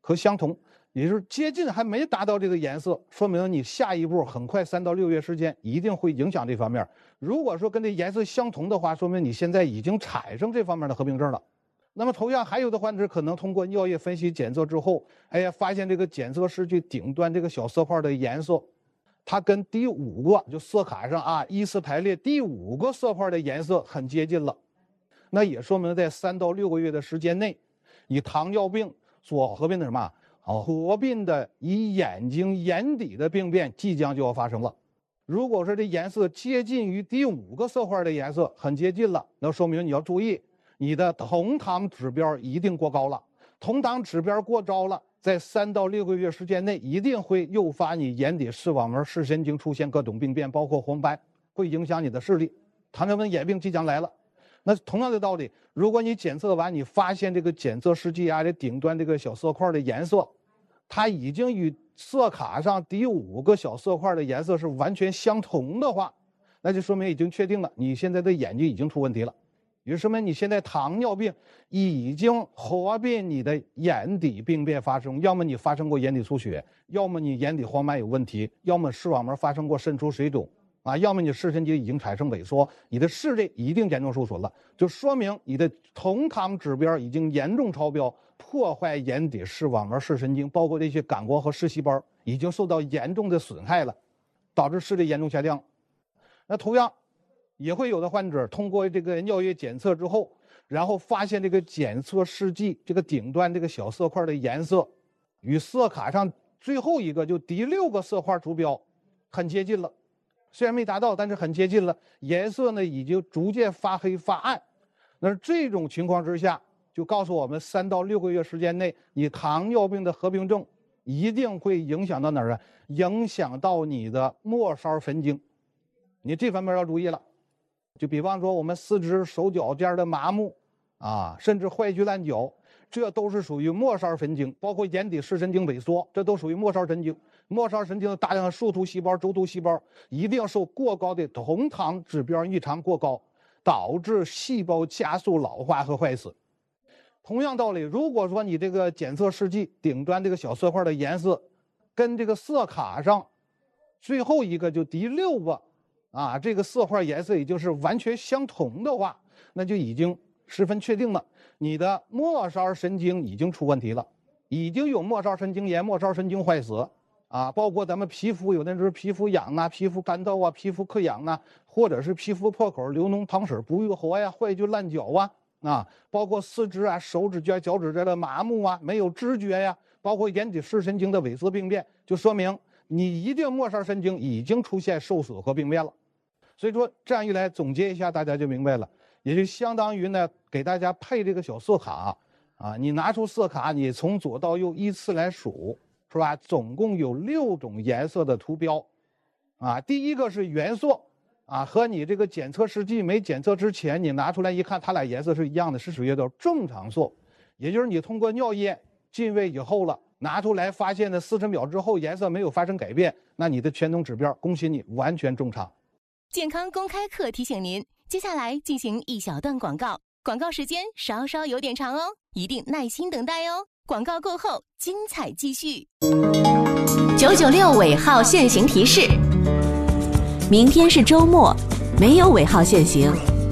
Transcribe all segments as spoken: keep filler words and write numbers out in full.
和相同，也就是接近还没达到这个颜色，说明你下一步很快三到六个月时间一定会影响这方面。如果说跟这颜色相同的话，说明你现在已经产生这方面的合并症了。那么同样还有的患者可能通过尿液分析检测之后，哎呀，发现这个检测试剂顶端这个小色块的颜色，它跟第五个就色卡上啊依次排列第五个色块的颜色很接近了，那也说明在三到六个月的时间内，以糖尿病所合并的什么？哦，合并的以眼睛眼底的病变即将就要发生了。如果说这颜色接近于第五个色块的颜色很接近了，那说明你要注意，你的酮糖指标一定过高了。酮糖指标过高了，在三到六个月时间内一定会诱发你眼底视网膜视神经出现各种病变，包括红斑，会影响你的视力。糖尿病眼病即将来了。那同样的道理，如果你检测完，你发现这个检测试剂啊，这顶端这个小色块的颜色，它已经与色卡上第五个小色块的颜色是完全相同的话，那就说明已经确定了你现在的眼睛已经出问题了，也就说明你现在糖尿病已经合并你的眼底病变发生，要么你发生过眼底出血，要么你眼底黄斑有问题，要么视网膜发生过渗出水肿啊，要么你视神经已经产生萎缩，你的视力一定严重受损了，就说明你的酮糖指标已经严重超标，破坏眼底视网膜视神经，包括这些感光和视细胞已经受到严重的损害了，导致视力严重下降。那同样也会有的患者通过这个尿液检测之后，然后发现这个检测试剂这个顶端这个小色块的颜色与色卡上最后一个就第六个色块图标很接近了，虽然没达到，但是很接近了，颜色呢已经逐渐发黑发暗。那这种情况之下，就告诉我们三到六个月时间内，你糖尿病的合并症一定会影响到哪儿啊？影响到你的末梢神经，你这方面要注意了。就比方说我们四肢手脚尖的麻木啊，甚至坏疽烂脚，这都是属于末梢神经，包括眼底视神经萎缩，这都属于末梢神经。末梢神经的大量的树突细胞、轴突细胞一定受过高的酮糖指标异常过高，导致细胞加速老化和坏死。同样道理，如果说你这个检测试剂顶端这个小色块的颜色跟这个色卡上最后一个就第六个啊这个色块颜色已经是完全相同的话，那就已经十分确定了你的末梢神经已经出问题了，已经有末梢神经炎、末梢神经坏死啊，包括咱们皮肤有的时候皮肤痒啊、皮肤干燥啊、皮肤溃疡啊，或者是皮肤破口、流脓、淌水、不愈合呀、坏疽烂脚啊。啊，包括四肢啊、手指尖、脚趾尖的麻木啊，没有知觉呀，包括眼底视神经的萎缩病变，就说明你一定末梢神经已经出现受损和病变了。所以说这样一来总结一下，大家就明白了，也就相当于呢给大家配这个小色卡啊，你拿出色卡，你从左到右依次来数，是吧？总共有六种颜色的图标，啊，第一个是原色。啊，和你这个检测试剂没检测之前，你拿出来一看，它俩颜色是一样的，是属于叫正常色，也就是你通过尿液进位以后了，拿出来发现的四十秒之后颜色没有发生改变，那你的全统指标，恭喜你完全正常。 健康公开课提醒您，接下来进行一小段广告，广告时间稍稍有点长哦，一定耐心等待哦。广告过后，精彩继续。九九六尾号限行提示。明天是周末，没有尾号限行。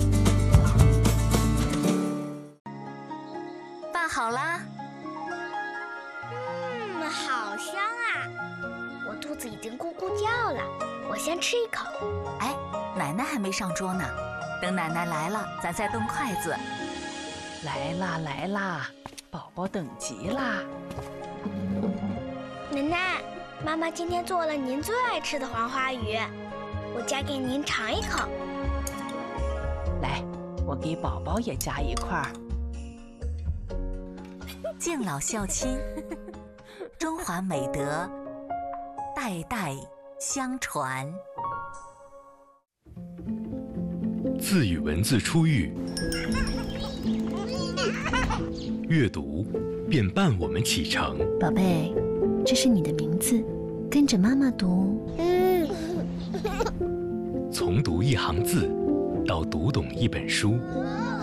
拌好啦。 嗯，好香啊！我肚子已经咕咕叫了，我先吃一口。 哎，奶奶还没上桌呢，等奶奶来了，咱再动筷子。 来啦来啦，宝宝等急啦。 奶奶，妈妈今天做了您最爱吃的黄花鱼。我夹给您尝一口。 来，我给宝宝也夹一块儿。 敬老孝亲，中华美德代代相传。 字与文字初遇，阅读便伴我们启程。 宝贝，这是你的名字，跟着妈妈读。 从读一行字到读懂一本书，